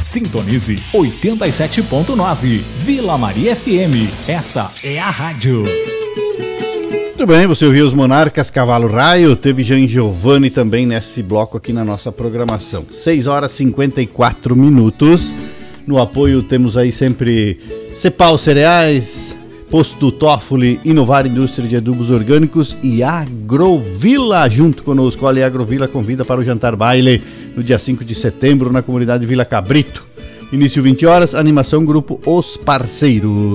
Sintonize 87.9. Vila Maria FM. Essa é a rádio. Muito bem, você ouviu os Monarcas, Cavalo Raio, teve Jean Giovanni também nesse bloco aqui na nossa programação. 6 horas e 54 minutos. No apoio temos aí sempre Cepal Cereais, Posto Toffoli, Inovar Indústria de Adubos Orgânicos e Agrovila junto conosco. Olha, a Agrovila convida para o jantar baile no dia 5 de setembro na comunidade Vila Cabrito. Início 20 horas, animação grupo Os Parceiros.